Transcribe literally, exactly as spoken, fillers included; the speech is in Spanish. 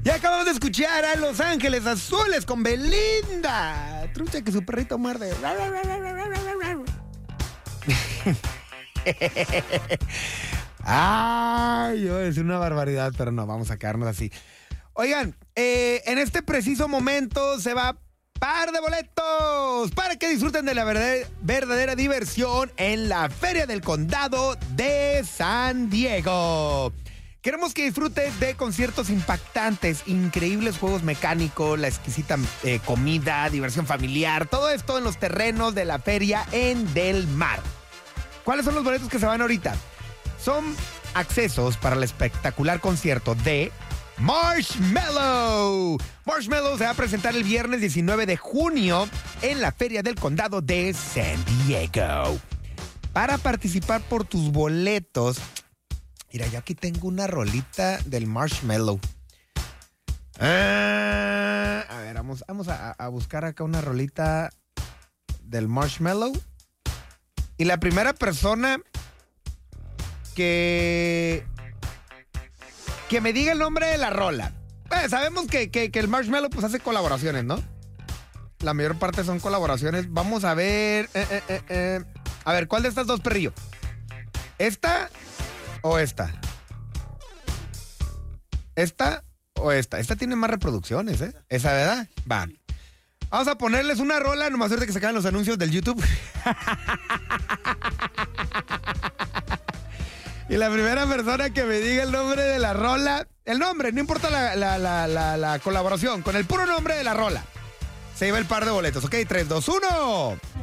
Y acabamos de escuchar a Los Ángeles Azules con Belinda. Trucha que su perrito muerde. Ay, yo es una barbaridad, pero no, vamos a quedarnos así. Oigan, eh, en este preciso momento se va par de boletos para que disfruten de la verdadera, verdadera diversión en la Feria del Condado de San Diego. Queremos que disfrutes de conciertos impactantes, increíbles juegos mecánicos, la exquisita eh, comida, diversión familiar, todo esto en los terrenos de la feria en Del Mar. ¿Cuáles son los boletos que se van ahorita? Son accesos para el espectacular concierto de Marshmello. Marshmello se va a presentar el viernes diecinueve de junio en la Feria del Condado de San Diego. Para participar por tus boletos, mira, yo aquí tengo una rolita del Marshmello. Ah, a ver, vamos, vamos a, a buscar acá una rolita del Marshmello. Y la primera persona que... que me diga el nombre de la rola. Eh, sabemos que, que, que el Marshmello pues hace colaboraciones, ¿no? La mayor parte son colaboraciones. Vamos a ver... Eh, eh, eh, eh. A ver, ¿cuál de estas dos, perrillo? ¿Esta o esta? ¿Esta o esta? Esta tiene más reproducciones, ¿eh? Esa, ¿verdad? Va. Vamos a ponerles una rola, nomás suerte que se caen los anuncios del YouTube. Y la primera persona que me diga el nombre de la rola, el nombre, no importa la, la, la, la, la colaboración, con el puro nombre de la rola, se lleva el par de boletos. Ok, tres, dos, uno.